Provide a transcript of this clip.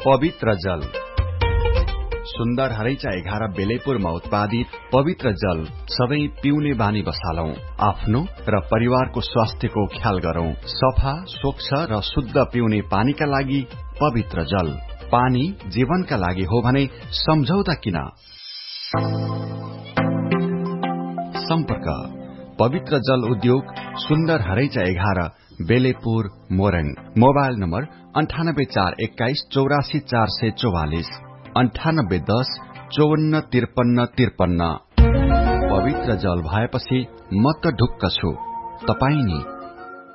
पवित्र जल। सुन्दर हरैचा 11 बेलेपुरमा उत्पादित पवित्र जल सबै पिउने बानी बसालौं। आफ्नो र परिवारको स्वास्थ्यको ख्याल गरौं। सफा, स्वच्छ र शुद्ध पिउने पानीका लागि पवित्र जल। पानी जीवनका लागि हो भने सम्झौता किन? सम्पर्क पवित्र जल उद्योग, सुन्दर हरैचा 11 बेलेपुर मोरङ। Mobile number 9841218444, 9810 545353। पवित्र जल भएपछि म त ढुक्क छु, तपाई नि